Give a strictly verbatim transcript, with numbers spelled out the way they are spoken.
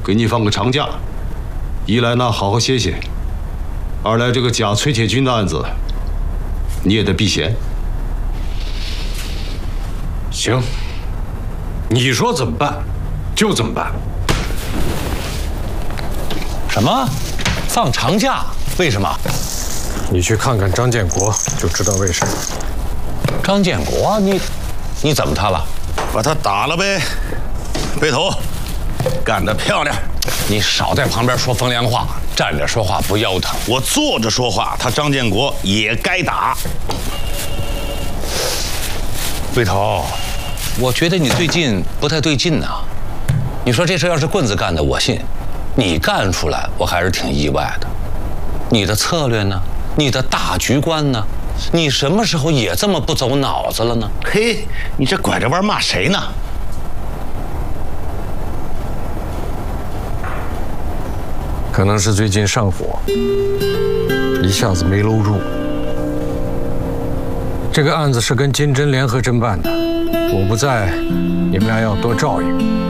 给你放个长假，一来呢好好歇歇，二来这个假崔铁军的案子，你也得避嫌。 行，你说怎么办，就怎么办。 什么？放长假？为什么？ 你去看看张建国就知道为什么。 张建国，你你怎么他了？ 把他打了呗。背头，干得漂亮！ 你少在旁边说风凉话，站着说话不腰疼。 我坐着说话，他张建国也该打。 背头，我觉得你最近不太对劲呐。你说这事要是棍子干的，我信；你干出来，我还是挺意外的。你的策略呢？你的大局观呢？你什么时候也这么不走脑子了呢？ 嘿，你这拐着弯骂谁呢？ 可能是最近上火，一下子没搂住。这个案子是跟金针联合侦办的，我不在，你们俩要多照应。